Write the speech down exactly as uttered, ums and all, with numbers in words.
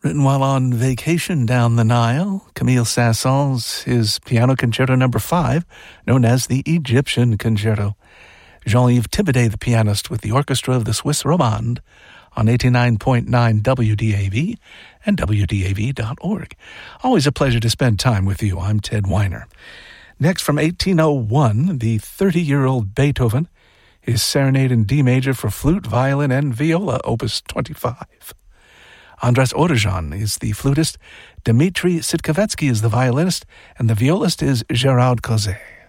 Written while on vacation down the Nile, Camille Saint-Saëns, his Piano Concerto Number five, known as the Egyptian Concerto. Jean-Yves Thibaudet, the pianist, with the orchestra of the Swiss Romande on eighty-nine point nine W D A V and W D A V dot org. Always a pleasure to spend time with you. I'm Ted Weiner. Next, from eighteen oh one, the thirty-year-old Beethoven, his Serenade in D major for flute, violin, and viola, Opus twenty-five. Andras Orejan is the flutist, Dmitri Sitkovetsky is the violinist, and the violist is Gérard Causet.